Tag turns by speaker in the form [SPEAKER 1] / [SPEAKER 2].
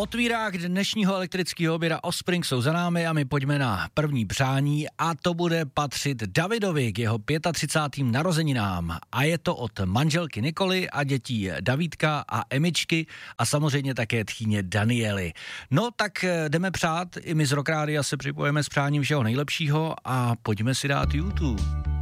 [SPEAKER 1] Otvírák dnešního elektrického oběda Offspring jsou za námi a my pojďme na první přání a to bude patřit Davidovi k jeho 35. narozeninám. A je to od manželky Nikoly a dětí Davídka a Emičky a samozřejmě také tchýně Daniely. No tak jdeme přát, i my z Rock Rádia se připojeme s přáním všeho nejlepšího a pojďme si dát YouTube.